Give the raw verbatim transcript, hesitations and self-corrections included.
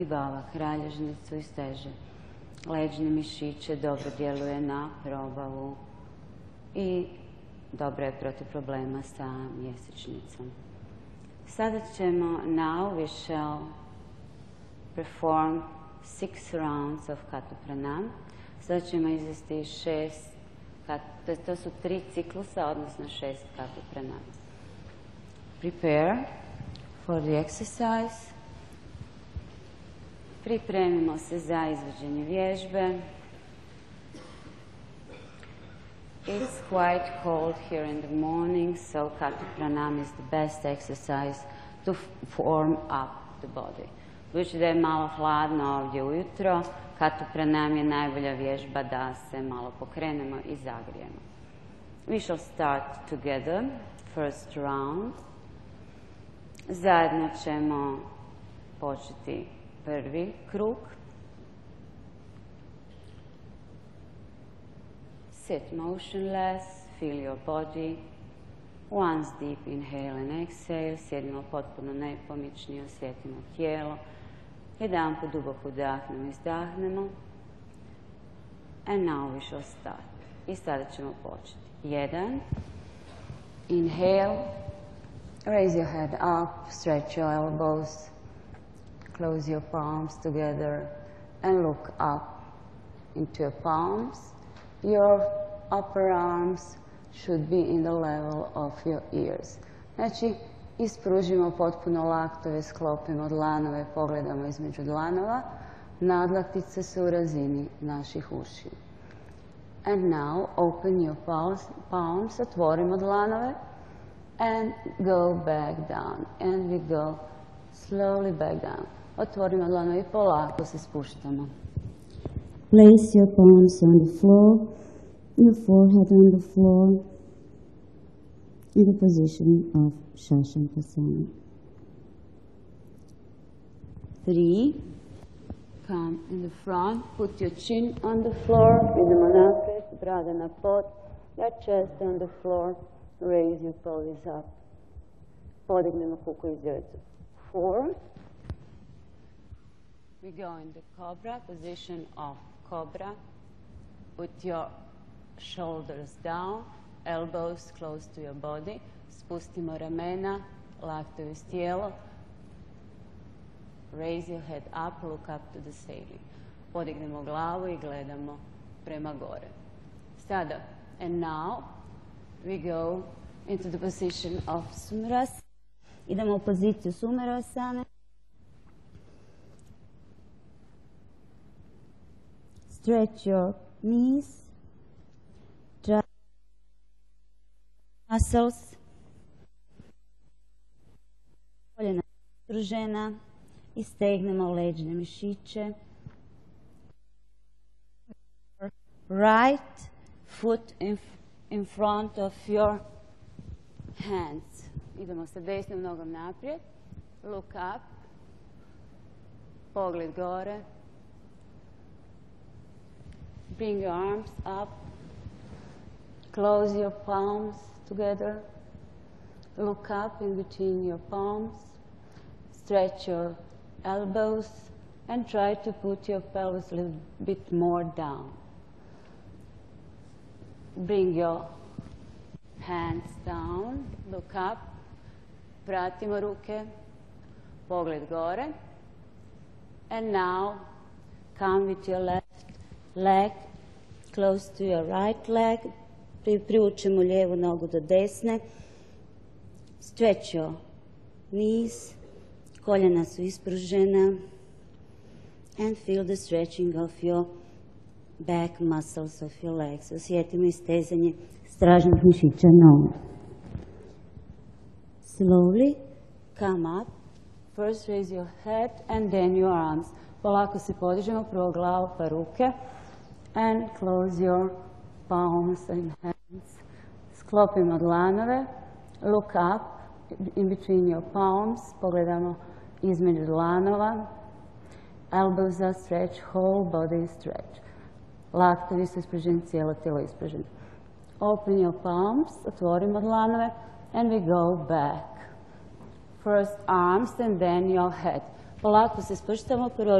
bava kralježnicu i steže. Leđne mišiće dobro djeluje na probavu i dobro je protiv problema sa mjesečnicom. Sada ćemo, now we shall perform six rounds of Katu Pranam. Sada ćemo izvesti šest, to, to su tri ciklusa, odnosno šest Katu Pranam. Prepare for the exercise. Pripremimo se za izvođenje vježbe. It's quite cold here in the morning, so Katu Pranam is the best exercise to form up the body. Budući da je malo hladno ovdje ujutro, Katu Pranam je najbolja vježba da se malo pokrenemo i zagrijemo. We shall start together, first round. Zajedno ćemo početi prvi krug. Sit motionless, feel your body. Once deep inhale and exhale. Sjedimo potpuno nepomični, osjetimo tijelo. Jedan put duboko udahnemo i izdahnemo. And now we shall start. I sada ćemo početi. Jedan. Inhale. Raise your head up, stretch your elbows. Close your palms together and look up into your palms. Your upper arms should be in the level of your ears. Znači, ispružimo potpuno laktove, sklopimo dlanove, pogledamo između dlanova. Nadlaktice su u razini naših ušiju. And now open your palms, palms, otvorimo dlanove and go back down. And we go slowly back down. Otvorimo dlanove i polako se spuštamo. Place your palms on the floor, your forehead on the floor, in the position of Shashantrasana. Three. Come in the front, put your chin on the floor, idemo naprijed, brada na pod, your chest on the floor, raise your pelvis up. Podignemo kuku iz grca. Four. We go in the cobra, position of cobra. Put your shoulders down, elbows close to your body. Spustimo ramena, laktovi uz tijelo. Raise your head up, look up to the ceiling. Podignemo glavu i gledamo prema gore. Sada, and now we go into the position of Sumerasana. Idemo u poziciju Sumerasane. Stretch your knees, dry muscles, koljena ispružena, i stegnemo leđne mišiće. Right foot in, in front of your hands. Idemo sa desnom nogom naprijed. Look up. Pogled gore. Bring your arms up. Close your palms together. Look up in between your palms. Stretch your elbows and try to put your pelvis a little bit more down. Bring your hands down. Look up. Pratimo ruke. Pogled gore. And now come with your left leg close to your right leg. Privučemo lijevu nogu do desne. Stretch your knees. Koljena su ispružena. And feel the stretching of your back muscles of your legs. Osjetimo istezanje stražnih mišića nogu. Slowly come up. First raise your head and then your arms. Polako se podižemo, prvo glavu pa ruke. And close your palms and hands. Sklopimo dlanove. Look up in between your palms. Pogledamo između dlanova. Elbows are stretched, whole body is stretched. Laktovi su ispruženi, cijelo tijelo ispruženo. Open your palms, otvorimo dlanove, and we go back. First arms and then your head. Polako se spuštamo, prvo